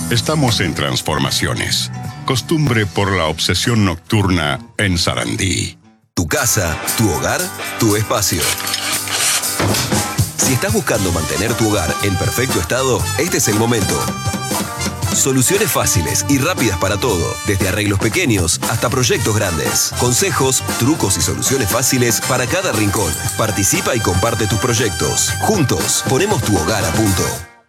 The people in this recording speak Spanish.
Estamos en transformaciones. Costumbre por la obsesión nocturna en Sarandí. Tu casa, tu hogar, tu espacio. Si estás buscando mantener tu hogar en perfecto estado, este es el momento. Soluciones fáciles y rápidas para todo, desde arreglos pequeños hasta proyectos grandes. Consejos, trucos y soluciones fáciles para cada rincón. Participa y comparte tus proyectos. Juntos, ponemos tu hogar a punto.